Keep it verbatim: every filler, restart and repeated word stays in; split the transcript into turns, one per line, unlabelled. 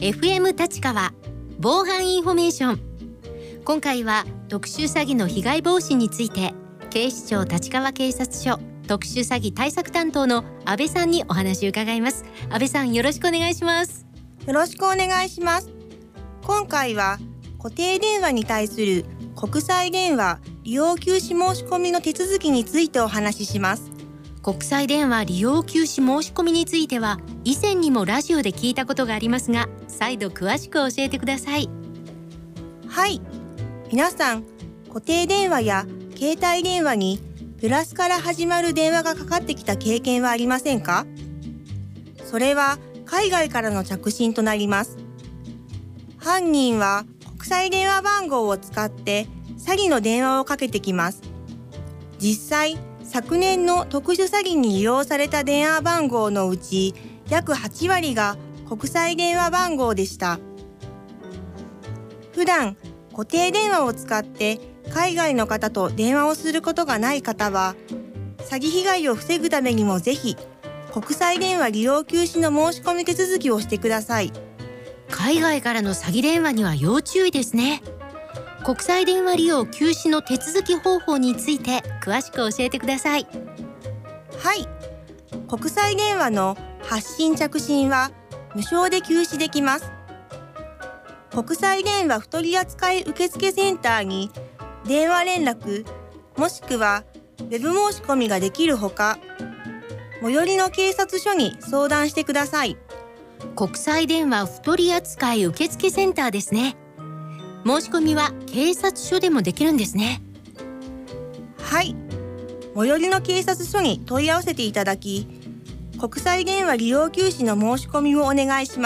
エフエム 立川防犯インフォメーション。今回は特殊詐欺の被害防止について、警視庁立川警察署特殊詐欺対策担当の安倍さんにお話を伺います。安倍さん、よろしくお願いします。
よろしくお願いします。今回は固定電話に対する国際電話利用休止申し込みの手続きについてお話しします。
国際電話利用休止申し込みについては以前にもラジオで聞いたことがありますが、再度詳しく教えてください。
はい、皆さん固定電話や携帯電話にプラスから始まる電話がかかってきた経験はありませんか？それは海外からの着信となります。犯人は国際電話番号を使って詐欺の電話をかけてきます。実際、昨年の特殊詐欺に利用された電話番号のうち約はちわりが国際電話番号でした。普段固定電話を使って海外の方と電話をすることがない方は、詐欺被害を防ぐためにもぜひ国際電話利用休止の申し込み手続きをしてください。
海外からの詐欺電話には要注意ですね。国際電話利用休止の手続き方法について詳しく教えてください。
はい、国際電話の発信着信は無償で休止できます。国際電話取扱受付センターに電話連絡もしくはウェブ申し込みができるほか、最寄りの警察署に相談してください。
国際電話不取扱受付センターですね。申し込みは警察署でもできるんですね。
はい、最寄りの警察署に問い合わせていただき、国際電話利用休止の申し込みをお願いします。